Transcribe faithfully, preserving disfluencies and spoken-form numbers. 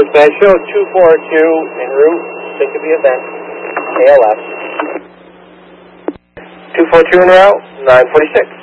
Dispatch, show two four two en route, think of the event, K L S. two four two en route, nine forty-six.